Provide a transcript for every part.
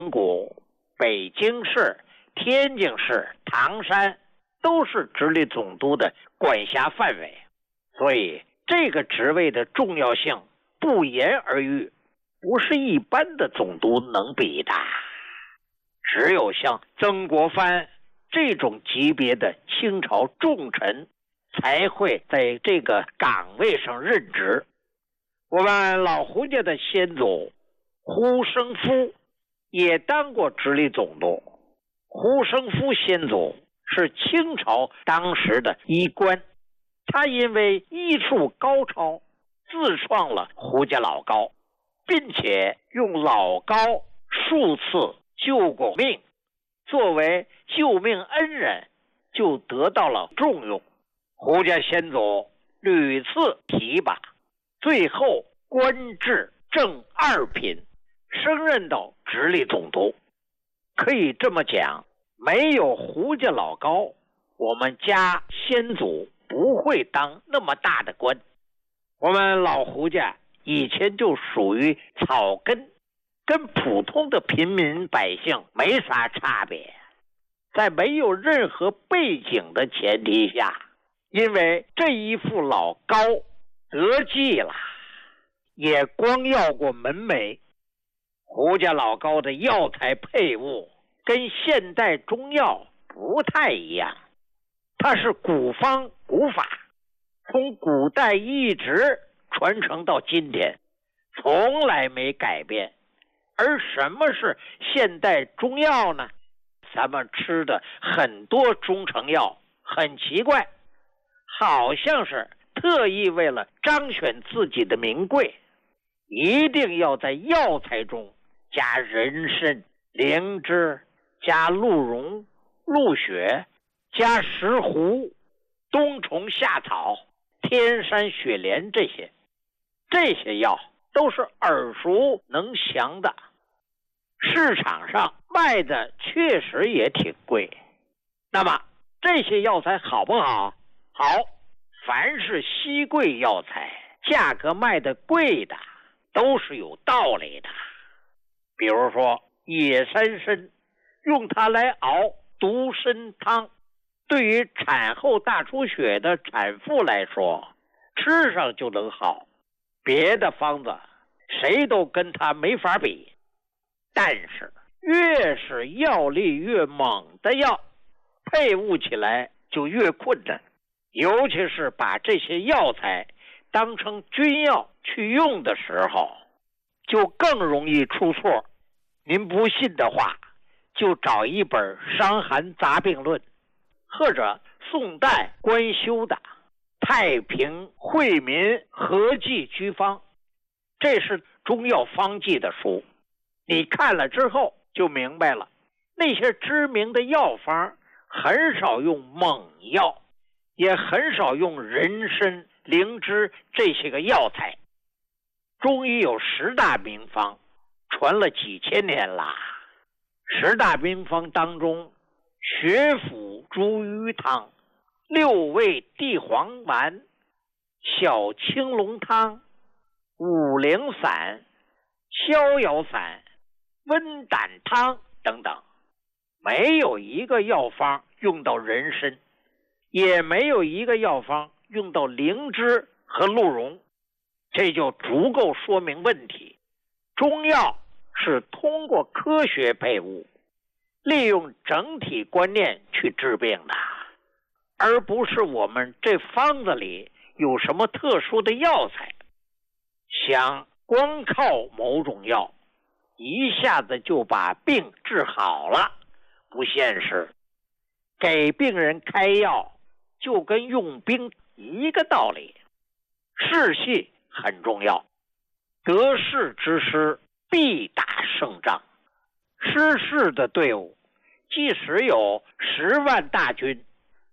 谷、北京市、天津市、唐山都是直隶总督的管辖范围，所以这个职位的重要性不言而喻，不是一般的总督能比的。只有像曾国藩这种级别的清朝重臣才会在这个岗位上任职。我们老胡家的先祖胡生夫也当过直隶总督。胡生夫先祖是清朝当时的医官，他因为医术高超，自创了胡家老高，并且用老高数次救过命，作为救命恩人，就得到了重用。胡家先祖屡次提拔，最后官至正二品，升任到直隶总督。可以这么讲，没有胡家老高，我们家先祖不会当那么大的官。我们老胡家以前就属于草根，跟普通的平民百姓没啥差别。在没有任何背景的前提下，因为这一副老高得计了，也光要过门楣。胡家老高的药材配伍跟现代中药不太一样，它是古方古法，从古代一直传承到今天，从来没改变。而什么是现代中药呢？咱们吃的很多中成药很奇怪，好像是特意为了彰显自己的名贵，一定要在药材中加人参、灵芝，加鹿茸、鹿血，加石斛、冬虫夏草、天山雪莲，这些药都是耳熟能详的，市场上卖的确实也挺贵。那么这些药材好不好？好，凡是稀贵药材，价格卖的贵的都是有道理的。比如说野山参，用它来熬独参汤，对于产后大出血的产妇来说，吃上就能好，别的方子谁都跟它没法比。但是越是药力越猛的药，配伍起来就越困难，尤其是把这些药材当成军药去用的时候，就更容易出错。您不信的话，就找一本《伤寒杂病论》，或者宋代官修的《太平惠民合剂居方》，这是中药方剂的书。你看了之后就明白了，那些知名的药方很少用猛药，也很少用人参、灵芝这些个药材。中医有10大名方，传了几千年了。10大名方当中，血府茱萸汤、6味地黄丸、小青龙汤、五苓散、逍遥散、温胆汤等等，没有一个药方用到人参，也没有一个药方用到灵芝和鹿茸，这就足够说明问题。中药是通过科学配伍，利用整体观念去治病的，而不是我们这方子里有什么特殊的药材，想光靠某种药一下子就把病治好了，不现实。给病人开药就跟用兵一个道理，士气很重要，得势之师必打胜仗。失势的队伍即使有10万大军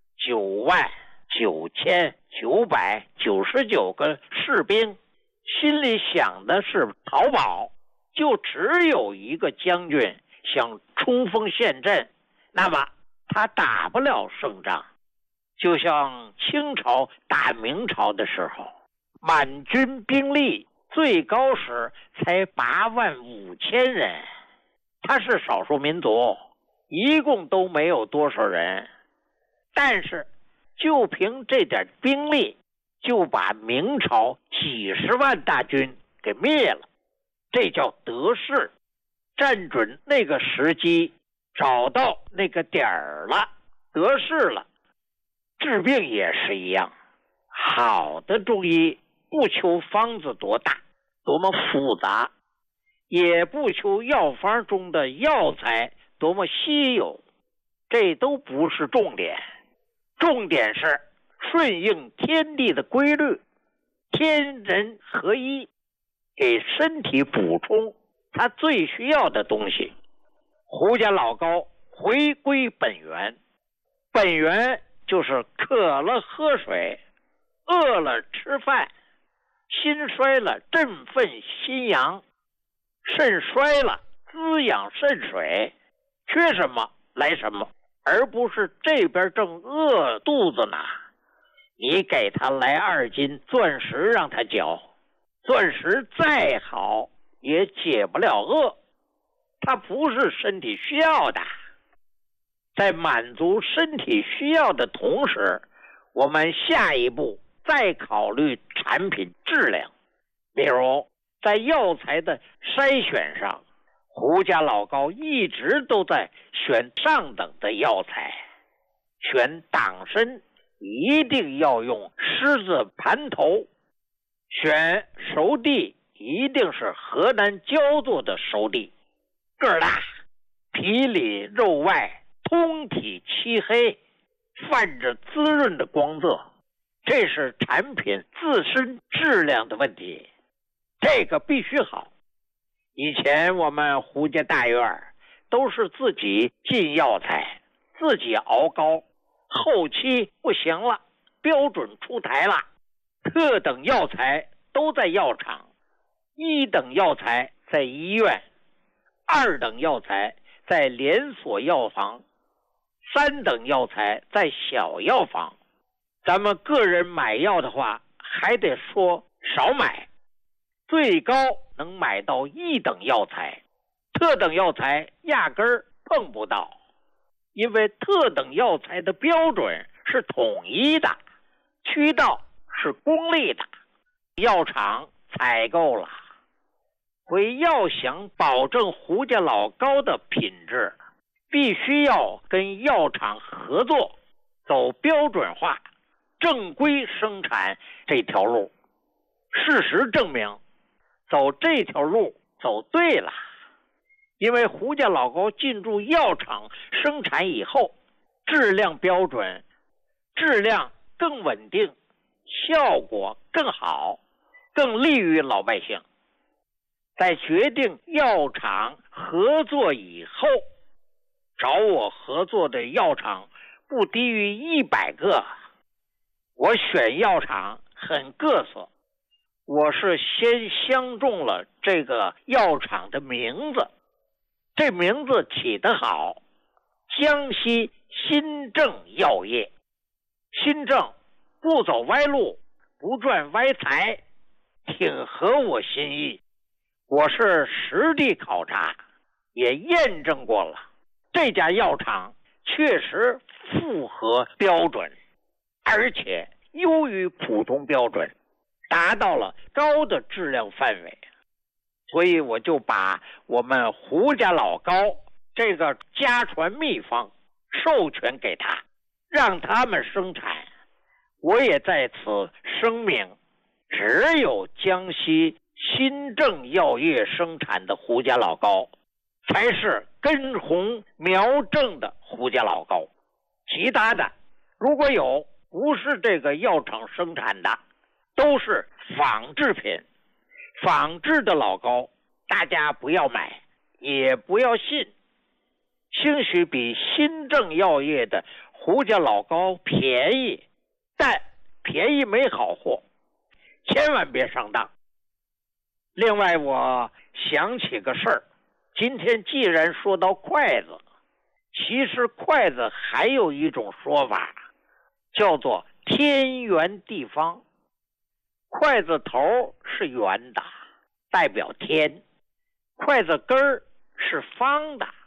，99999个士兵，心里想的是逃跑，就只有一个将军想冲锋陷阵，那么他打不了胜仗。就像清朝打明朝的时候，满军兵力最高时才85000人， 它是少数民族，一共都没有多少人，但是就凭这点兵力，就把明朝几十万大军给灭了，这叫得势。站准那个时机，找到那个点儿了，得势了。治病也是一样，好的中医不求方子多大多么复杂，也不求药方中的药材多么稀有，这都不是重点。重点是顺应天地的规律，天人合一，给身体补充他最需要的东西。胡家老高回归本源，本源就是渴了喝水，饿了吃饭，心衰了振奋心阳，肾衰了滋养肾水，缺什么来什么，而不是这边正饿肚子呢，你给他来2斤钻石让他嚼，钻石再好也解不了饿，它不是身体需要的。在满足身体需要的同时，我们下一步再考虑产品质量。比如在药材的筛选上，胡家老高一直都在选上等的药材，选党参一定要用狮子盘头，选熟地一定是河南焦作的熟地，个儿大，皮里肉外，通体漆黑，泛着滋润的光泽，这是产品自身质量的问题，这个必须好。以前我们胡家大院都是自己进药材，自己熬膏，后期不行了，标准出台了，特等药材都在药厂，1等药材在医院，2等药材在连锁药房，3等药材在小药房。咱们个人买药的话，还得说少买，最高能买到1等药材，特等药材压根儿碰不到，因为特等药材的标准是统一的，渠道是公立的，药厂采购了。所以要想保证胡家老高的品质，必须要跟药厂合作，走标准化正规生产这条路。事实证明走这条路走对了，因为胡家老高进驻药厂生产以后，质量标准，质量更稳定，效果更好，更利于老百姓。在决定药厂合作以后，找我合作的药厂不低于100个。我选药厂很各色，我是先相中了这个药厂的名字，这名字起得好，江西新政药业。新政不走歪路，不赚歪财，挺合我心意。我是实地考察，也验证过了，这家药厂确实符合标准，而且优于普通标准，达到了高的质量范围。所以我就把我们胡家老高这个家传秘方授权给他，让他们生产。我也在此声明，只有江西新政药业生产的胡家老高才是根红苗正的胡家老高，其他的如果有不是这个药厂生产的，都是仿制品。仿制的老高大家不要买，也不要信，兴许比新政药业的胡家老高便宜，但便宜没好货，千万别上当。另外我想起个事儿，今天既然说到筷子，其实筷子还有一种说法，叫做天圆地方。筷子头是圆的，代表天；筷子根儿是方的。